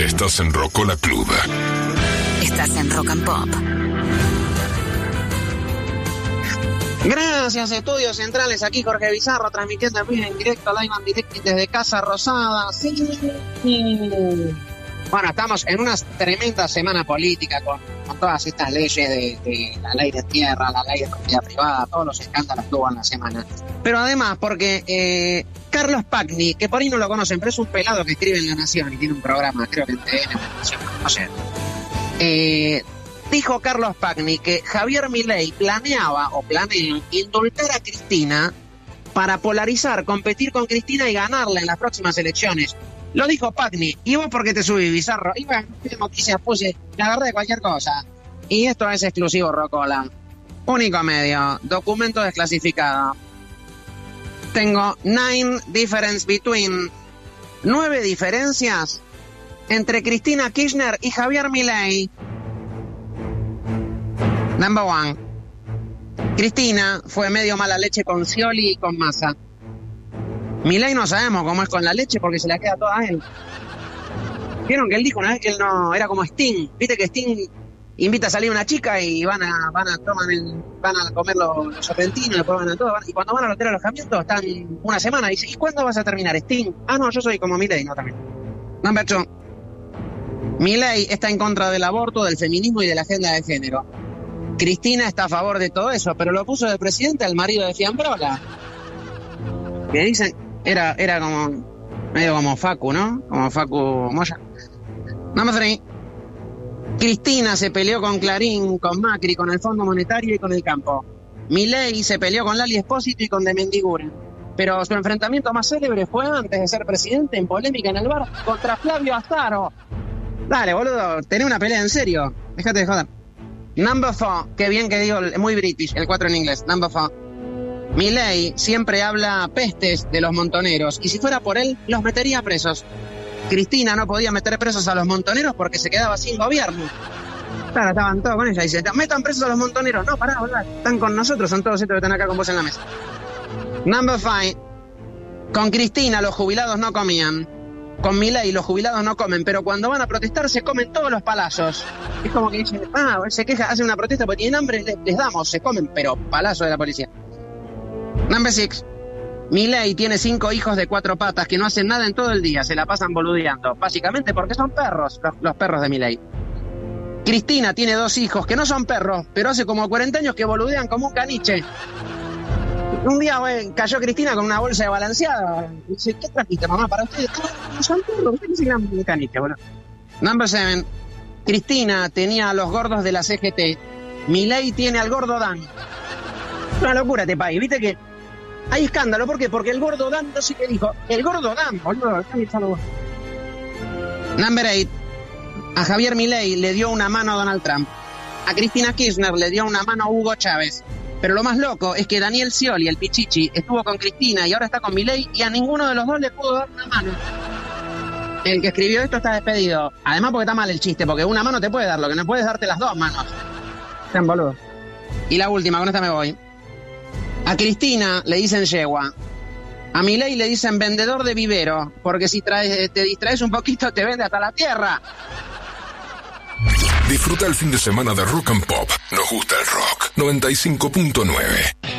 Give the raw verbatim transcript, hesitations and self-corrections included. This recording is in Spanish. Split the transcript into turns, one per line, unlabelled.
Estás en Rocola Club.
Estás en Rock and Pop.
Gracias, Estudios Centrales. Aquí Jorge Bizarro, transmitiendo en directo, live and direct desde Casa Rosada. Sí. Bueno, estamos en una tremenda semana política con, con todas estas leyes de, de la ley de tierra, la ley de propiedad privada, todos los escándalos que hubo en la semana. Pero además, porque eh, Carlos Pagni, que por ahí no lo conocen, pero es un pelado que escribe en La Nación y tiene un programa, creo que en T N, no sé. Eh, dijo Carlos Pagni que Javier Milei planeaba o planea indultar a Cristina para polarizar, competir con Cristina y ganarla en las próximas elecciones. Lo dijo Pagni. ¿Y vos por qué te subís, Bizarro? Y bueno, ¿qué noticias puse? La verdad de cualquier cosa. Y esto es exclusivo Rocola. Único medio. Documento desclasificado. Tengo nine difference between. Nueve diferencias entre Cristina Kirchner y Javier Milei. Number one. Cristina fue medio mala leche con Scioli y con Massa. Milei no sabemos cómo es con la leche porque se la queda toda a él. Vieron que él dijo una vez que él no era como Sting. Viste que Sting invita a salir una chica y van a van a toman el, van a comer los, los sorrentinos, después van a todo, van, y cuando van al hotel alojamiento están una semana y dice, ¿y cuándo vas a terminar, Sting? Ah, no, yo soy como Milei, no también. Number two. Milei está en contra del aborto, del feminismo y de la agenda de género. Cristina está a favor de todo eso, pero lo puso de presidente al marido de Fiambrola. Que dicen, era, era como, medio como Facu, ¿no? Como Facu Moya. Number three. Cristina se peleó con Clarín, con Macri, con el Fondo Monetario y con el campo. Milei se peleó con Lali Espósito y con De Mendiguren. Pero su enfrentamiento más célebre fue antes de ser presidente, en polémica en el bar, contra Flavio Azaro. Dale, boludo, tené una pelea en serio. Déjate de joder. Number four, qué bien que digo, muy british, el cuatro en inglés. Number four. Milei siempre habla pestes de los montoneros, y si fuera por él, los metería presos. Cristina no podía meter presos a los montoneros porque se quedaba sin gobierno. Claro, estaban todos con ella y dice, metan presos a los montoneros. No, pará, boludo, están con nosotros, son todos estos que están acá con vos en la mesa. Number five. Con Cristina los jubilados no comían. Con Milei los jubilados no comen, pero cuando van a protestar se comen todos los palazos. Es como que dicen, ah, se queja, hacen una protesta porque tienen hambre, les, les damos, se comen, pero palazo de la policía. Number six. Milei tiene cinco hijos de cuatro patas que no hacen nada en todo el día, se la pasan boludeando, básicamente porque son perros, los, los perros de Milei. Cristina tiene dos hijos que no son perros, pero hace como cuarenta años que boludean como un caniche. Un día, güey, cayó Cristina con una bolsa de balanceada. Dice, ¿qué trajiste, mamá, para ustedes? No, son perros, ustedes se gran caniche, bueno. Number seven. Cristina tenía a los gordos de la C G T. Milei tiene al gordo Dan. Una locura este país, viste que hay escándalo. ¿Por qué? Porque el gordo Dan, no sé qué dijo. El gordo Dan, boludo. Number eight. A Javier Milei le dio una mano a Donald Trump. A Cristina Kirchner le dio una mano a Hugo Chávez. Pero lo más loco es que Daniel Scioli, el Pichichi, estuvo con Cristina y ahora está con Milei y a ninguno de los dos le pudo dar una mano. El que escribió esto está despedido. Además porque está mal el chiste, porque una mano te puede dar, lo que no puedes darte las dos manos. Sean boludos. Y la última, con esta me voy. A Cristina le dicen yegua. A Milei le dicen vendedor de vivero, porque si traes, te distraes un poquito te vende hasta la tierra.
Disfruta el fin de semana de Rock and Pop. Nos gusta el rock. noventa y cinco punto nueve.